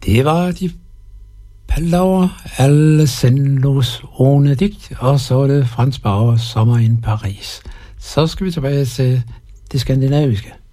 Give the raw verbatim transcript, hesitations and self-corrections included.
Det var de Palaver, Alessandros Onedikt, og så er det Frans Bauer, Sommer i Paris. Så skal vi tilbage til det skandinaviske.